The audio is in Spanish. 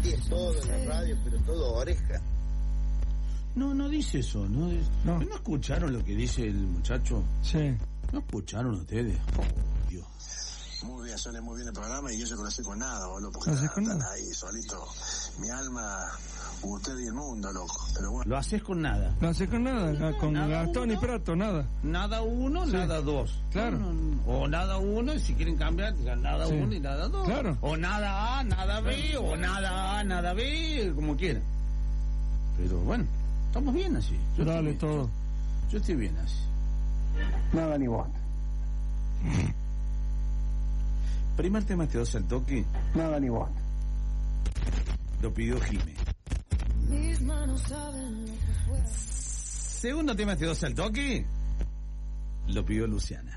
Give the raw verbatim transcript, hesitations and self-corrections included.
en todo, en la radio, pero todo oreja. No, no dice eso, ¿no? ¿No, ¿No escucharon lo que dice el muchacho? Sí. ¿No escucharon ustedes? Oh, Dios. Muy bien, suena muy bien el programa y yo no conocí con nada, boludo, porque no están, con están nada. ahí solito. Mi alma, usted y el mundo, loco. Pero bueno. Lo haces con nada. No hace con nada, No, con nada Gastón uno. y Prato, nada. Nada uno, Sí. nada dos. Claro. No, no, no. O nada uno, y si quieren cambiar, digan nada Sí. uno y nada dos. Claro. O nada A, nada B, Claro. o nada A, nada B, como quieran. Pero bueno, estamos bien así. Yo Dale estoy bien. todo. Yo estoy bien así. Nada ni vos. Primer tema te dos al toque, Nada ni vos. lo pidió Jimé. Mis manos saben lo que fue. Segundo tema te dos al toque, lo pidió Luciana.